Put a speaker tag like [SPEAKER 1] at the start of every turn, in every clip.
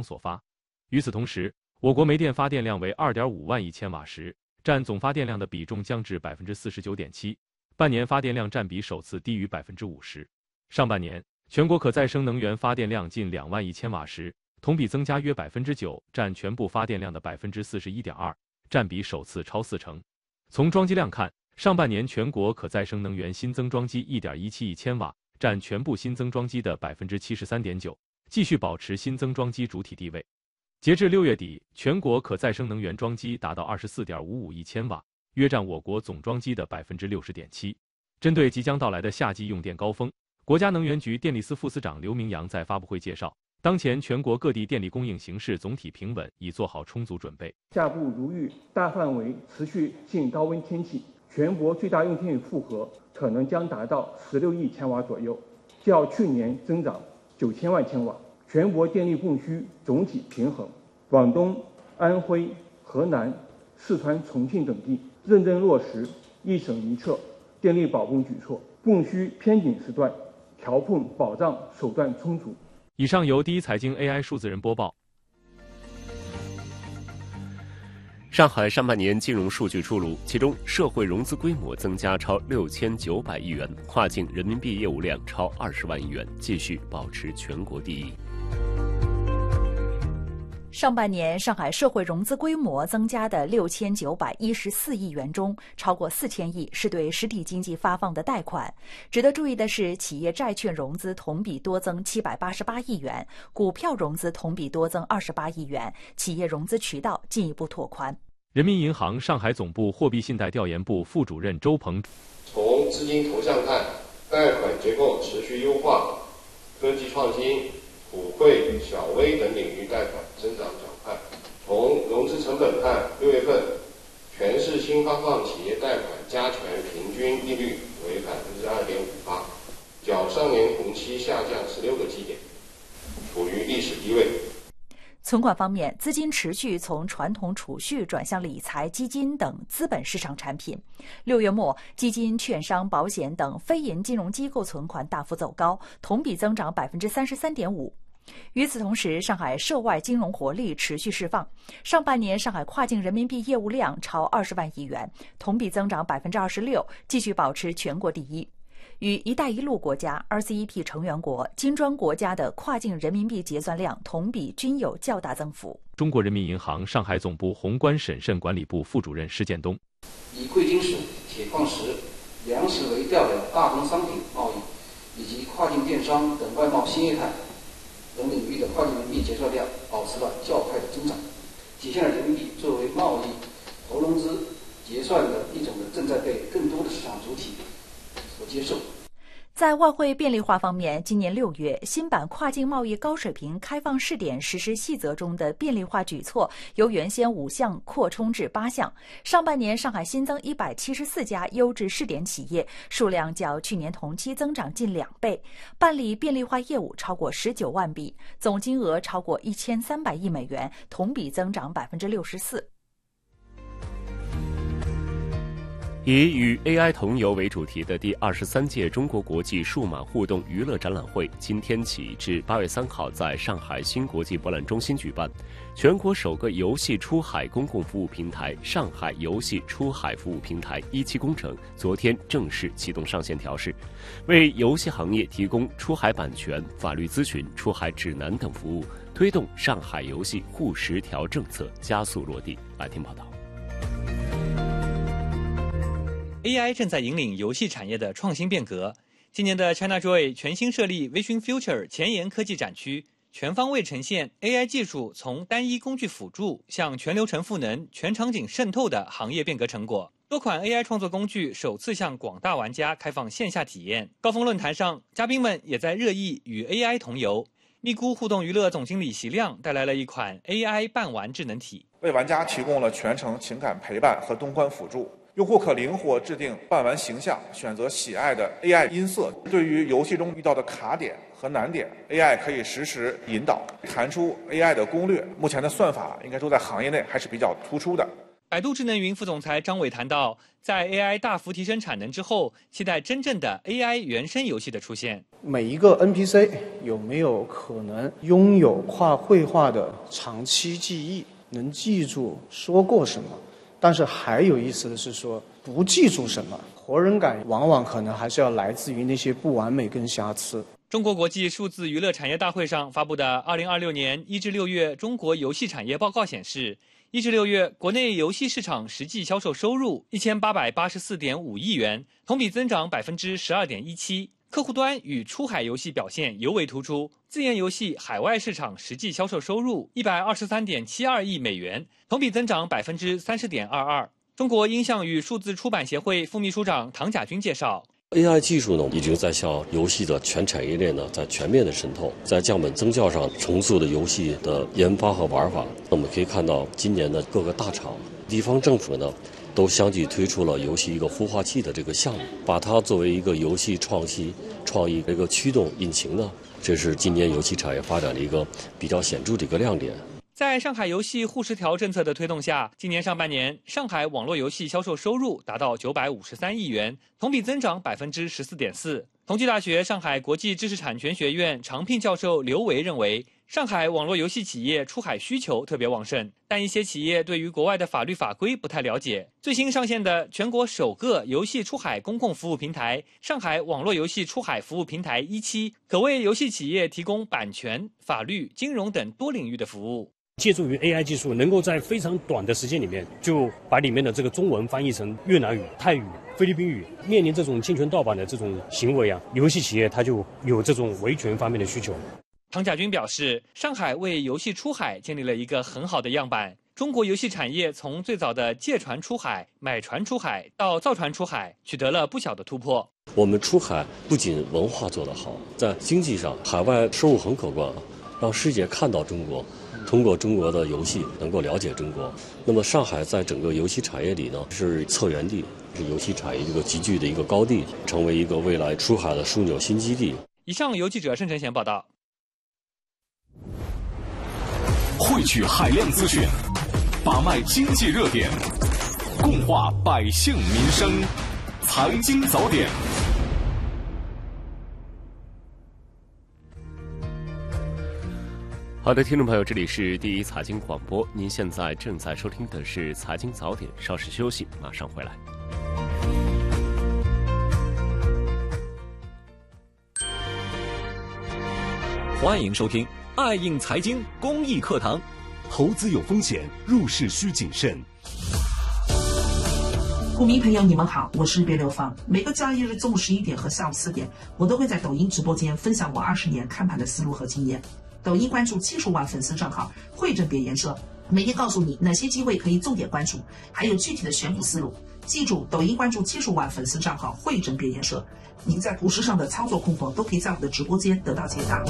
[SPEAKER 1] 方所发。与此同时，我国煤电发电量为2.5万亿千瓦时，占总发电量的比重降至 49.7%， 半年发电量占比首次低于 50%。上半年，全国可再生能源发电量近2万亿千瓦时，同比增加约 9%， 占全部发电量的 41.2%， 占比首次超40%。从装机量看，上半年全国可再生能源新增装机 1.17亿千瓦，占全部新增装机的 73.9%， 继续保持新增装机主体地位。截至6月底，全国可再生能源装机达到 24.55亿千瓦，约占我国总装机的 60.7%。针对即将到来的夏季用电高峰，国家能源局电力司副司长刘明阳在发布会介绍，当前全国各地电力供应形势总体平稳，已做好充足准备。
[SPEAKER 2] 下部如遇大范围持续性高温天气，全国最大用电负荷可能将达到16亿千瓦左右，较去年增长9000万千瓦。全国电力供需总体平衡，广东、安徽、河南、四川、重庆等地认真落实一省一策电力保供举措，供需偏紧时段调控保障手段充足。
[SPEAKER 1] 以上由第一财经 AI 数字人播报。
[SPEAKER 3] 上海上半年金融数据出炉，其中社会融资规模增加超6900亿元，跨境人民币业务量超20万亿元，继续保持全国第一。
[SPEAKER 4] 上半年，上海社会融资规模增加的6914亿元中，超过4000亿是对实体经济发放的贷款。值得注意的是，企业债券融资同比多增788亿元，股票融资同比多增28亿元，企业融资渠道进一步拓宽。
[SPEAKER 1] 人民银行上海总部货币信贷调研部副主任周鹏，
[SPEAKER 5] 从资金投向看，贷款结构持续优化，科技创新、普惠、小微等领域贷款增长较快。从融资成本看，6月份全市新发放企业贷款加权平均利率为 2.58%， 较上年同期下降16个基点，处于历史低位。
[SPEAKER 4] 存款方面，资金持续从传统储蓄转向理财、基金等资本市场产品。6月末，基金、券商、保险等非银金融机构存款大幅走高，同比增长 33.5%。与此同时，上海涉外金融活力持续释放。上半年，上海跨境人民币业务量超20万亿元，同比增长 26%， 继续保持全国第一。与“一带一路”国家、RCEP 成员国、金砖国家的跨境人民币结算量同比均有较大增幅。
[SPEAKER 1] 中国人民银行上海总部宏观审慎管理部副主任施建东，
[SPEAKER 6] 以贵金属、铁矿石、粮食为调的大宗商品贸易，以及跨境电商等外贸新业态等领域的跨境人民币结算量保持了较快的增长，体现了人民币作为贸易、投融资、结算的一种正在被更多的市场主体所接受。
[SPEAKER 4] 在外汇便利化方面，今年6月，新版跨境贸易高水平开放试点实施细则中的便利化举措由原先5项扩充至8项。上半年，上海新增174家优质试点企业，数量较去年同期增长近2倍，办理便利化业务超过19万笔，总金额超过1300亿美元，同比增长 64%。
[SPEAKER 3] 以与 AI 同游为主题的第23届中国国际数码互动娱乐展览会，今天起至8月3号在上海新国际博览中心举办。全国首个游戏出海公共服务平台上海游戏出海服务平台一期工程昨天正式启动上线调试，为游戏行业提供出海版权、法律咨询、出海指南等服务，推动上海游戏沪10条政策加速落地。来听报道。
[SPEAKER 7] AI 正在引领游戏产业的创新变革。今年的 ChinaJoy 全新设立 Vision Future 前沿科技展区，全方位呈现 AI 技术从单一工具辅助向全流程赋能、全场景渗透的行业变革成果。多款 AI 创作工具首次向广大玩家开放线下体验。高峰论坛上，嘉宾们也在热议与 AI 同游。咪咕互动娱乐总经理席亮带来了一款 AI 伴玩智能体，
[SPEAKER 8] 为玩家提供了全程情感陪伴和通关辅助。用户可灵活制定伴玩形象，选择喜爱的 AI 音色。对于游戏中遇到的卡点和难点， AI 可以实时引导，弹出 AI 的攻略。目前的算法应该说在行业内还是比较突出的。
[SPEAKER 7] 百度智能云副总裁张伟谈到，在 AI 大幅提升产能之后，期待真正的 AI 原生游戏的出现。
[SPEAKER 9] 每一个 NPC 有没有可能拥有跨绘画的长期记忆，能记住说过什么？但是还有意思的是说，不记住什么，活人感往往可能还是要来自于那些不完美跟瑕疵。
[SPEAKER 7] 中国国际数字娱乐产业大会上发布的2026年1至6月中国游戏产业报告显示，1至6月国内游戏市场实际销售收入1884.5亿元，同比增长12.17%。客户端与出海游戏表现尤为突出，自研游戏海外市场实际销售收入123.72亿美元，同比增长30.22%。中国音像与数字出版协会副秘书长唐甲军介绍。
[SPEAKER 10] AI 技术呢，已经在向游戏的全产业链呢，在全面的渗透，在降本增效上重塑了游戏的研发和玩法。我们可以看到，今年的各个大厂、地方政府呢，都相继推出了游戏一个孵化器的这个项目，把它作为一个游戏创意这个驱动引擎呢，这是今年游戏产业发展的一个比较显著的一个亮点。
[SPEAKER 7] 在上海游戏沪10条政策的推动下，今年上半年上海网络游戏销售收入达到953亿元，同比增长14.4%。同济大学上海国际知识产权学院常聘教授刘维认为，上海网络游戏企业出海需求特别旺盛，但一些企业对于国外的法律法规不太了解。最新上线的全国首个游戏出海公共服务平台上海网络游戏出海服务平台17，可为游戏企业提供版权、法律、金融等多领域的服务。
[SPEAKER 11] 借助于 AI 技术，能够在非常短的时间里面就把里面的这个中文翻译成越南语、泰语、菲律宾语。面临这种侵权盗版的这种行为啊，游戏企业它就有这种维权方面的需求。
[SPEAKER 7] 唐甲军表示，上海为游戏出海建立了一个很好的样板。中国游戏产业从最早的借船出海、买船出海到造船出海，取得了不小的突破。
[SPEAKER 10] 我们出海不仅文化做得好，在经济上海外收入很可观啊，让世界看到中国。通过中国的游戏能够了解中国，那么上海在整个游戏产业里呢是策源地，是游戏产业一个集聚的一个高地，成为一个未来出海的枢纽新基地。
[SPEAKER 7] 以上由记者盛晨贤报道。
[SPEAKER 12] 汇聚海量资讯，把脉经济热点，共话百姓民生，财经早点。
[SPEAKER 3] 好的，听众朋友，这里是第一财经广播，您现在正在收听的是财经早点，稍事休息，马上回来。
[SPEAKER 12] 欢迎收听爱应财经公益课堂。投资有风险，入市需谨慎。
[SPEAKER 13] 股民朋友，你们好，我是别流芳。每个交易日中午11点和下午4点，我都会在抖音直播间分享我20年看盘的思路和经验。抖音关注70万粉丝账号汇正别颜社，每天告诉你哪些机会可以重点关注，还有具体的选股思路。记住，抖音关注70万粉丝账号汇正别颜社，您在股市上的操作困惑都可以在我的直播间得到解答。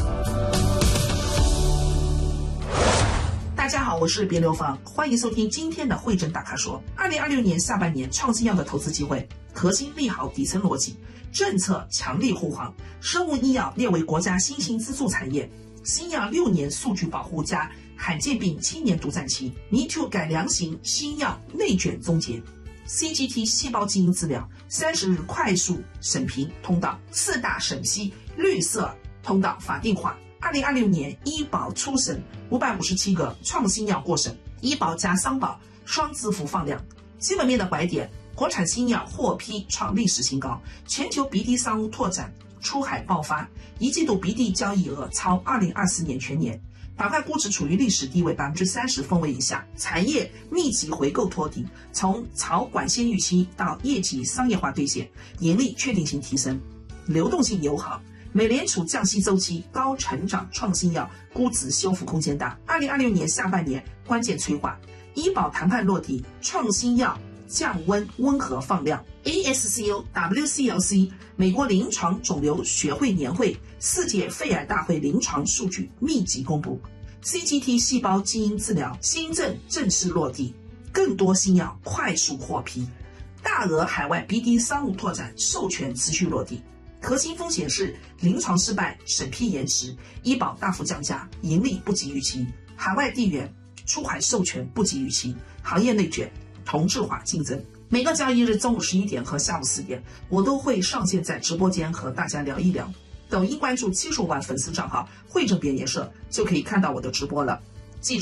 [SPEAKER 13] 大家好，我是别流芳，欢迎收听今天的汇正大咖说。2026年下半年创新药的投资机会，核心利好底层逻辑，政策强力护航，生物医药列为国家新兴支柱产业。新药6年数据保护加罕见病7年独占期 ，Me Too 改良型新药内卷终结 ，CGT 细胞基因治疗30日快速审评通道，4大审批绿色通道法定化。2026年医保初审557个创新药过审，医保加商保双支付放量。基本面的拐点，国产新药获批创历史新高，全球 BD 商务拓展。出海爆发，一季度 BD 交易额超2024年全年，板块估值处于历史低位30%分位以下，产业密集回购托底，从朝管线预期到业绩商业化兑现，盈利确定性提升，流动性友好。美联储降息周期高成长创新药估值修复空间大，2026年下半年关键催化，医保谈判落地，创新药降温温和放量。ASCO WCLC 美国临床肿瘤学会年会4届肺癌大会临床数据密集公布， CGT 细胞基因治疗新政正式落地，更多新药快速获批，大额海外 BD 商务拓展授权持续落地。核心风险是临床失败、审批延迟、医保大幅降价、盈利不及预期、海外地缘出海授权不及预期、行业内卷。 同质化竞争。每个交易日中午11点和下午4点，我都会上线在直播间和大家聊一聊。抖音关注70万粉丝账号汇正编研社就可以看到我的直播了。